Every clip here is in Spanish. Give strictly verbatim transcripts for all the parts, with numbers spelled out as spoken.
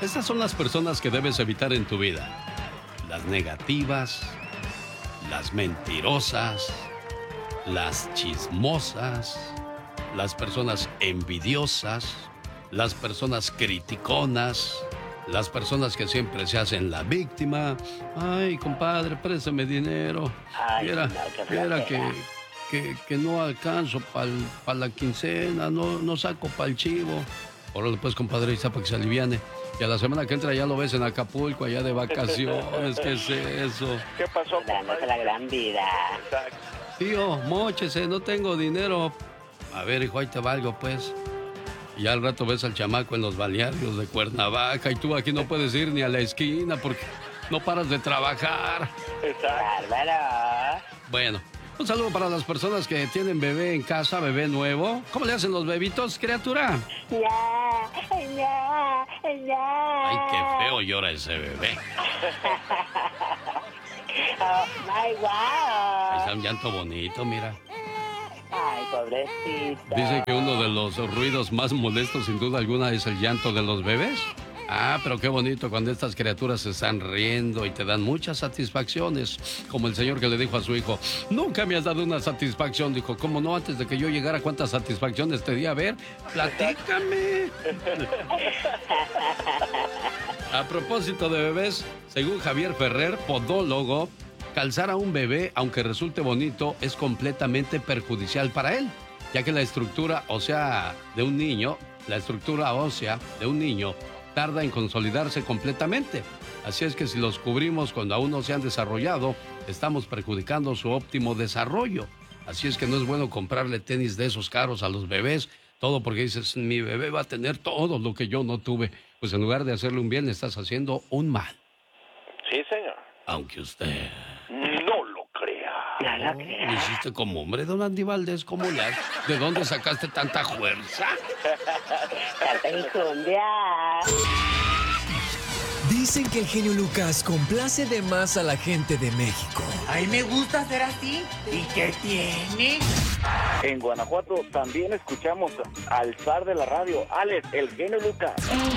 Estas son las personas que debes evitar en tu vida. Las negativas, las mentirosas, las chismosas, las personas envidiosas, las personas criticonas, las personas que siempre se hacen la víctima. Ay, compadre, préstame dinero. Ay, Viera, no, qué viera que, flojera. que, que no alcanzo para pa la quincena, no, no saco para el chivo. Órale pues, compadre, ahí está para que se aliviane. Y a la semana que entra ya lo ves en Acapulco, allá de vacaciones. ¿Qué es eso? ¿Qué pasó, Dándose la gran vida. Exacto. Tío, móchese, no tengo dinero. A ver, hijo, ahí te valgo, pues. Y ya al rato ves al chamaco en los balnearios de Cuernavaca y tú aquí no puedes ir ni a la esquina porque no paras de trabajar. Exacto. Bárbaro. Bueno, un saludo para las personas que tienen bebé en casa, bebé nuevo. ¿Cómo le hacen los bebitos, criatura? Ya, ya, ya. Ay, qué feo llora ese bebé. Oh, my Ahí wow. está un llanto bonito, mira. Ay, pobrecito. Dice que uno de los ruidos más molestos, sin duda alguna, es el llanto de los bebés. Ah, pero qué bonito cuando estas criaturas se están riendo y te dan muchas satisfacciones. Como el señor que le dijo a su hijo, nunca me has dado una satisfacción. Dijo, ¿cómo no? Antes de que yo llegara, ¿cuántas satisfacciones te di? A ver, platícame. A propósito de bebés, según Javier Ferrer, podólogo, calzar a un bebé, aunque resulte bonito, es completamente perjudicial para él, ya que la estructura ósea de un niño, la estructura ósea de un niño tarda en consolidarse completamente. Así es que si los cubrimos cuando aún no se han desarrollado, estamos perjudicando su óptimo desarrollo. Así es que no es bueno comprarle tenis de esos caros a los bebés, todo porque dices, mi bebé va a tener todo lo que yo no tuve. Pues en lugar de hacerle un bien, le estás haciendo un mal. Sí, señor. Aunque usted... No lo crea. No lo Lo creas. hiciste como hombre, don Andy Valdés, ¿cómo le haces? ¿De dónde sacaste tanta fuerza? Canta mi cumbia. Dicen que el genio Lucas complace de más a la gente de México. A mí me gusta ser así. ¿Y qué tiene? En Guanajuato también escuchamos al zar de la radio, Alex, el genio Lucas.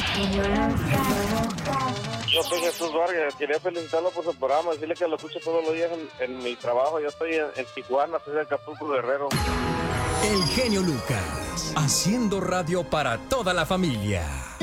Yo soy Jesús Vargas, quería felicitarlo por su programa, decirle que lo escucho todos los días en, en mi trabajo. Yo estoy en, en Tijuana, soy de Acapulco, Guerrero. El genio Lucas, haciendo radio para toda la familia.